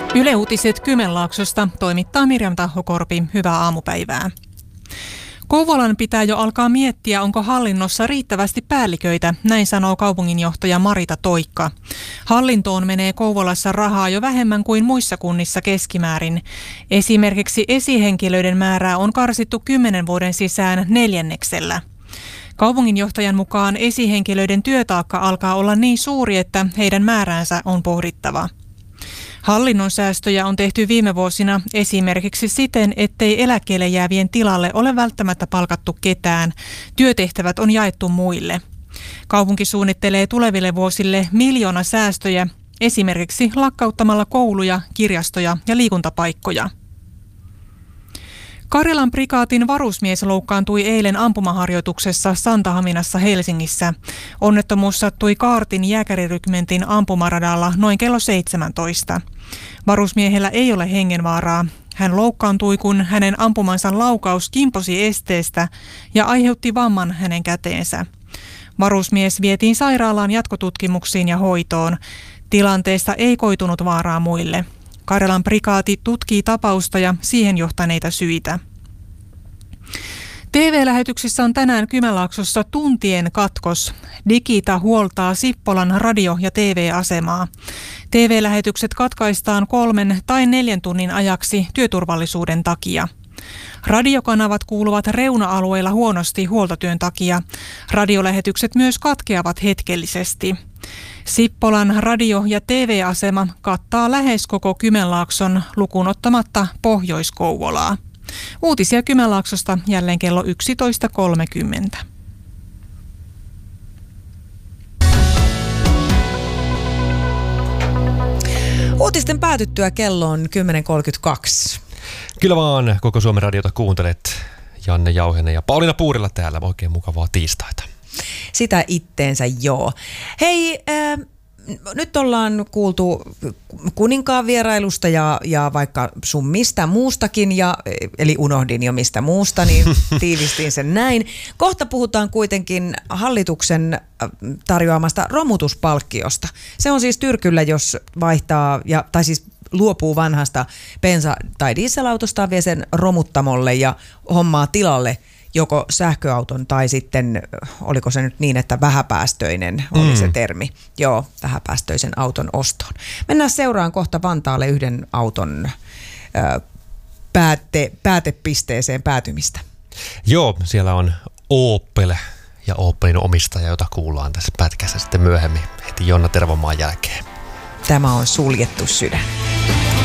Yle Uutiset Kymenlaaksosta toimittaa Mirjam Tahokorpi. Hyvää aamupäivää. Kouvolan pitää jo alkaa miettiä, onko hallinnossa riittävästi päälliköitä, näin sanoo kaupunginjohtaja Marita Toikka. Hallintoon menee Kouvolassa rahaa jo vähemmän kuin muissa kunnissa keskimäärin. Esimerkiksi esihenkilöiden määrää on karsittu 10 vuoden sisään 4/4. Kaupunginjohtajan mukaan esihenkilöiden työtaakka alkaa olla niin suuri, että heidän määräänsä on pohdittava. Hallinnon säästöjä on tehty viime vuosina esimerkiksi siten, ettei eläkkeelle jäävien tilalle ole välttämättä palkattu ketään. Työtehtävät on jaettu muille. Kaupunki suunnittelee tuleville vuosille miljoona säästöjä, esimerkiksi lakkauttamalla kouluja, kirjastoja ja liikuntapaikkoja. Karjalan prikaatin varusmies loukkaantui eilen ampumaharjoituksessa Santahaminassa Helsingissä. Onnettomuus sattui Kaartin jääkärirykmentin ampumaradalla noin kello 17. Varusmiehellä ei ole hengenvaaraa. Hän loukkaantui, kun hänen ampumansa laukaus kimposi esteestä ja aiheutti vamman hänen käteensä. Varusmies vietiin sairaalaan jatkotutkimuksiin ja hoitoon. Tilanteesta ei koitunut vaaraa muille. Karjalan prikaati tutkii tapausta ja siihen johtaneita syitä. TV-lähetyksissä on tänään Kymenlaaksossa tuntien katkos. Digita huoltaa Sippolan radio- ja TV-asemaa. TV-lähetykset katkaistaan 3 tai 4 tunnin ajaksi työturvallisuuden takia. Radiokanavat kuuluvat reuna-alueilla huonosti huoltotyön takia. Radiolähetykset myös katkeavat hetkellisesti. Sippolan radio- ja TV-asema kattaa lähes koko Kymenlaakson lukuun ottamatta Pohjois-Kouvolaa. Uutisia Kymenlaaksosta jälleen kello 11.30. Uutisten päätyttyä kello on 10.32. Kyllä vaan, koko Suomen radiota kuuntelet. Janne Jauhinen ja Pauliina Puurila täällä. Oikein mukavaa tiistaita. Sitä itteensä joo. Hei, nyt ollaan kuultu kuninkaan vierailusta ja vaikka sun mistä muustakin, eli unohdin jo mistä muusta, niin tiivistin sen näin. Kohta puhutaan kuitenkin hallituksen tarjoamasta romutuspalkkiosta. Se on siis tyrkyllä, jos vaihtaa, tai siis luopuu vanhasta bensa- tai dieselautostaan, vie sen romuttamolle ja hommaa tilalle joko sähköauton tai sitten, oliko se nyt niin, että vähäpäästöinen oli se termi. Joo, vähäpäästöisen auton ostoon. Mennään seuraan kohta Vantaalle yhden auton päätepisteeseen päätymistä. Joo, siellä on Opel ja Opelin omistaja, jota kuullaan tässä pätkässä sitten myöhemmin heti Jonna Tervomaan jälkeen. Tämä on Suljettu sydän.